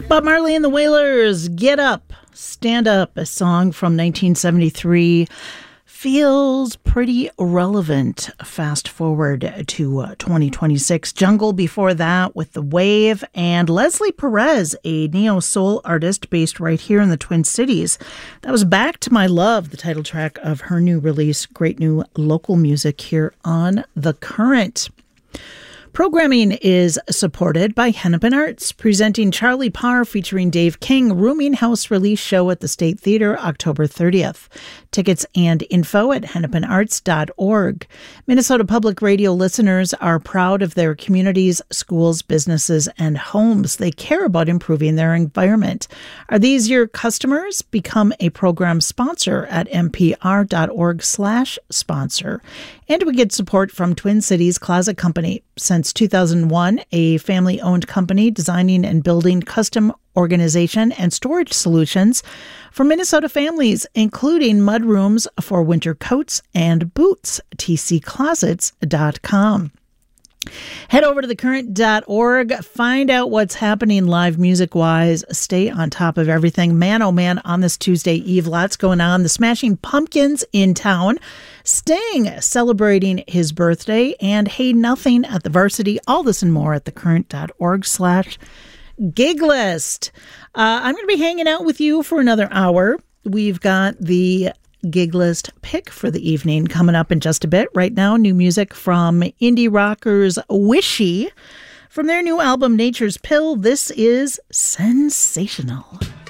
Bob Marley and the Wailers, Get Up, Stand Up, a song from 1973. Feels pretty relevant. Fast forward to 2026. Jungle before that with The Wave, and Leslie Perez, a neo-soul artist based right here in the Twin Cities. That was Back to My Love, the title track of her new release. Great new local music here on The Current. Programming is supported by Hennepin Arts, presenting Charlie Parr featuring Dave King, Rooming House release show at the State Theater October 30th. Tickets and info at hennepinarts.org. Minnesota Public Radio listeners are proud of their communities, schools, businesses, and homes. They care about improving their environment. Are these your customers? Become a program sponsor at npr.org/sponsor. And we get support from Twin Cities Closet Company. Since 2001, a family-owned company designing and building custom organization and storage solutions for Minnesota families, including mudrooms for winter coats and boots. tcclosets.com. Head over to thecurrent.org. Find out what's happening live music-wise. Stay on top of everything. Man, oh man, on this Tuesday Eve, lots going on. The Smashing Pumpkins in town. Sting celebrating his birthday. And Hey Nothing at the Varsity. All this and more at thecurrent.org/gig list. I'm going to be hanging out with you for another hour. We've got the gig list pick for the evening coming up in just a bit. Right now, new music from indie rockers Wishy. From their new album, Nature's Pill, this is Sensational.